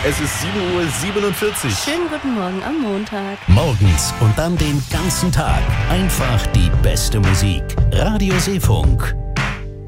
Es ist 7:47 Uhr. Schönen guten Morgen am Montag. Morgens und dann den ganzen Tag. Einfach die beste Musik. Radio Seefunk.